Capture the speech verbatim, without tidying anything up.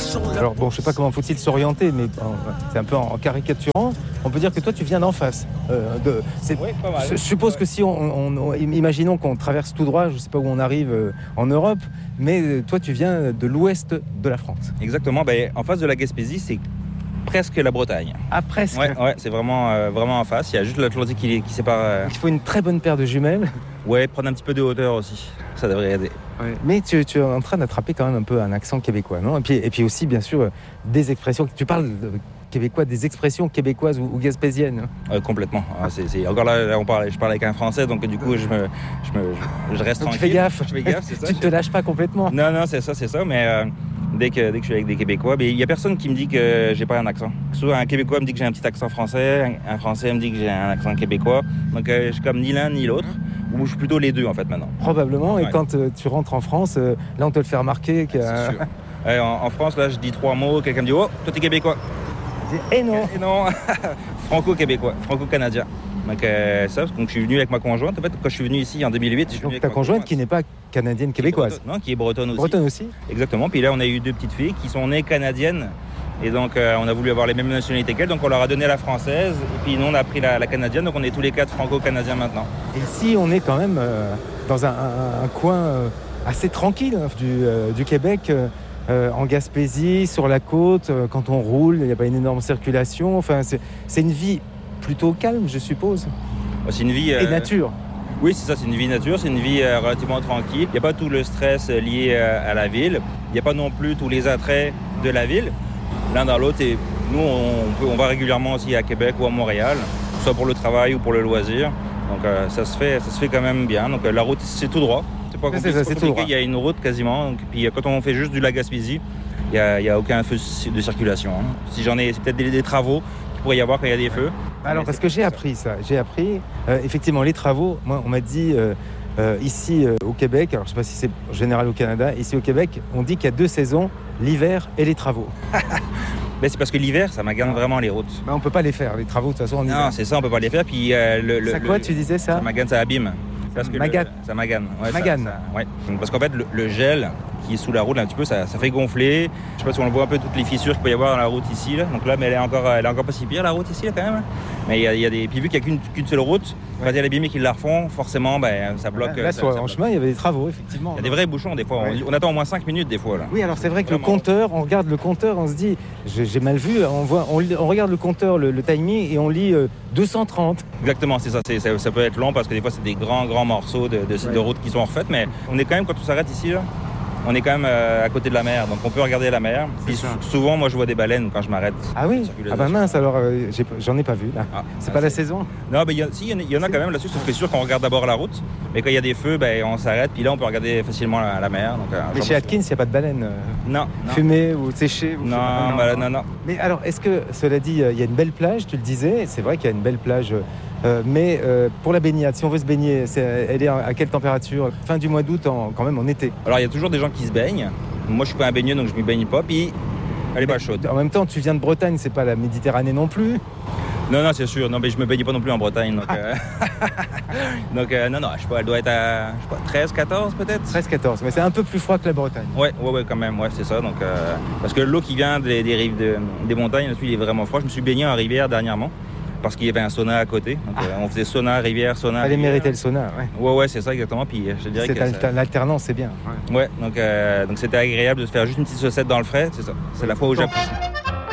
Alors bon, je sais pas comment faut-il s'orienter, mais bon, c'est un peu en caricaturant. On peut dire que toi, tu viens d'en face. Euh, de, c'est, oui, pas mal. Je suppose que si on, on, on, imaginons qu'on traverse tout droit, je sais pas où on arrive euh, en Europe, mais toi, tu viens de l'ouest de la France. Exactement. Ben, en face de la Gaspésie, c'est presque la Bretagne. Ah, presque. Ouais, ouais, c'est vraiment, euh, vraiment en face. Il y a juste l'Atlantique qui, qui sépare. Euh... Il faut une très bonne paire de jumelles. Ouais, prendre un petit peu de hauteur aussi. Ça devrait aider. Ouais. Mais tu, tu es en train d'attraper quand même un peu un accent québécois, non ? Et puis, et puis aussi, bien sûr, des expressions. Tu parles de québécois, des expressions québécoises ou, ou gaspésiennes. Euh, complètement. Ah, c'est, c'est... Encore là, là on parle, je parle avec un Français, donc du coup, je, me, je, me, je, je reste donc tranquille. Tu fais gaffe. Je fais gaffe, c'est ça. Tu ne te lâches pas complètement. Non, non, c'est ça, c'est ça. Mais euh, dès, que, dès que je suis avec des Québécois, il n'y a personne qui me dit que j'ai pas un accent. Souvent, un Québécois me dit que j'ai un petit accent français, un, un Français me dit que j'ai un accent québécois. Donc, euh, je suis comme ni l'un ni l'autre. Ou je suis plutôt les deux, en fait, maintenant. Probablement. Ouais. Et quand euh, tu rentres en France, euh, là, on te le fait remarquer. Que, c'est sûr. Ouais, en, en France, là, je dis trois mots. Quelqu'un me dit « Oh, toi, t'es Québécois ». Et non. Et non. Franco-québécois, franco-canadien. Donc euh, ça, parce que je suis venu avec ma conjointe. En fait, quand je suis venu ici en deux mille huit, je suis donc venu avec ta ma conjointe conjointe. qui n'est pas canadienne québécoise. Non, qui est bretonne aussi. Bretonne aussi. Exactement. Puis là, on a eu deux petites filles qui sont nées canadiennes. Et donc, euh, on a voulu avoir les mêmes nationalités qu'elles. Donc, on leur a donné la française. Et puis, nous, on a pris la, la canadienne. Donc, on est tous les quatre franco-canadiens maintenant. Et ici, on est quand même euh, dans un, un, un coin euh, assez tranquille hein, du, euh, du Québec. Euh, Euh, en Gaspésie, sur la côte, euh, quand on roule, il n'y a pas une énorme circulation. Enfin, c'est, c'est une vie plutôt calme, je suppose. C'est une vie... Euh... Et nature. Oui, c'est ça, c'est une vie nature, c'est une vie euh, relativement tranquille. Il n'y a pas tout le stress euh, lié euh, à la ville. Il n'y a pas non plus tous les attraits de la ville. L'un dans l'autre, et nous, on, peut, on va régulièrement aussi à Québec ou à Montréal, soit pour le travail ou pour le loisir. Donc, euh, ça, se fait, ça se fait quand même bien. Donc, euh, la route, c'est tout droit. C'est pas compliqué, c'est ça, c'est pas c'est compliqué. tout Il y a une route quasiment. Donc, puis quand on fait juste du lac Gaspésie, il n'y a, a aucun feu de circulation. Hein. Si j'en ai, c'est peut-être des, des travaux qu'il pourrait y avoir quand il y a des feux. Alors, parce que j'ai appris ça. J'ai appris, euh, effectivement, les travaux. Moi, on m'a dit, euh, euh, ici euh, au Québec, alors je ne sais pas si c'est en général au Canada, ici au Québec, on dit qu'il y a deux saisons, l'hiver et les travaux. Ben, c'est parce que l'hiver, ça magane vraiment les routes. Ben, on ne peut pas les faire, les travaux, de toute façon, en hiver. Non, c'est ça, on ne peut pas les faire. Puis, euh, le, le, ça quoi, le, tu disais ça? Ça magane, ça abîme. Parce que magane. Le, ça magane. Ouais, magane. Ça, ça, ouais. Parce qu'en fait, le, le gel qui est sous la route, là, un petit peu, ça, ça fait gonfler. Je sais pas si on voit un peu toutes les fissures qu'il peut y avoir dans la route ici. Là. Donc là, mais elle est encore, elle est encore pas si pire, la route ici, là, quand même. Mais il y a, il y a des... Puis vu qu'il n'y a qu'une, qu'une seule route, quand ouais. il y a les bimés qui la refont, forcément, ben, ça bloque. Là, là ça, sur, ça en bloque. chemin, il y avait des travaux, effectivement. Il y a des vrais bouchons, des fois. Ouais. On, on attend au moins cinq minutes, des fois. Là. Oui, alors c'est vrai que Vraiment. Le compteur, on regarde le compteur, on se dit, j'ai, j'ai mal vu, on, voit, on, on regarde le compteur, le, le timing, et on lit euh, deux cent trente. Exactement, c'est ça, c'est, ça. Ça peut être long parce que des fois, c'est des grands, grands morceaux de, de, ouais. de route qui sont refaites. Mais on est quand même, quand on s'arrête ici, là, on est quand même euh, à côté de la mer, donc on peut regarder la mer. Puis sou- souvent, moi, je vois des baleines quand je m'arrête. Ah oui? Ah bah mince, alors euh, j'ai, j'en ai pas vu là. Ah, c'est ah, pas c'est... la saison? Non, mais y a, si, il y, y en a c'est... quand même là-dessus, sauf que c'est sûr qu'on regarde d'abord la route. Mais quand il y a des feux, ben, on s'arrête, puis là, on peut regarder facilement la, la mer. Donc, euh, mais chez Atkins, il n'y a pas de baleines euh, non, non. fumées ou séchées ou non, non, bah, non, non. Mais alors, est-ce que, cela dit, il euh, y a une belle plage, tu le disais, c'est vrai qu'il y a une belle plage. Euh, mais euh, pour la baignade, si on veut se baigner, c'est, elle est à quelle température? Fin du mois d'août, en, quand même en été. Alors, il y a toujours des gens qui se baignent. Moi, je suis pas un baigneux, donc je ne m'y baigne pas. Puis, elle est pas chaude. En même temps, tu viens de Bretagne, c'est pas la Méditerranée non plus. Non, non, c'est sûr. Non, mais je me baigne pas non plus en Bretagne. Donc, euh... donc euh, non, non, je sais pas, elle doit être à je sais pas, treize, quatorze peut-être. treize, quatorze, mais c'est un peu plus froid que la Bretagne. Ouais, ouais, ouais, quand même, ouais, c'est ça. Donc, euh... parce que l'eau qui vient des, des rives de, des montagnes, là-dessus, il est vraiment froid. Je me suis baigné en rivière dernièrement. Parce qu'il y avait un sauna à côté. Donc, ah. euh, on faisait sauna, rivière, sauna. Fallait rivière. mériter le sauna, ouais. Ouais, ouais, c'est ça, exactement. Puis je dirais c'est que. Alter- ça... L'alternance, c'est bien. Ouais, ouais donc, euh, donc c'était agréable de se faire juste une petite saucette dans le frais, c'est ça. C'est la fois où j'apprécie.